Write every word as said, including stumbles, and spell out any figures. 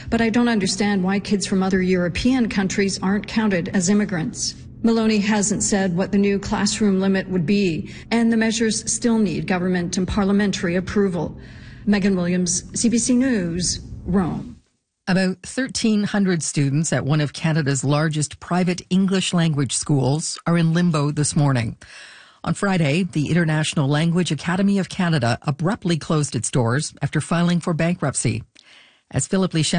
but I don't understand why kids from other European countries aren't counted as immigrants. Maloney hasn't said what the new classroom limit would be, and the measures still need government and parliamentary approval. Megan Williams, C B C News, Rome. About thirteen hundred students at one of Canada's largest private English language schools are in limbo this morning. On Friday, the International Language Academy of Canada abruptly closed its doors after filing for bankruptcy. As Philip Lee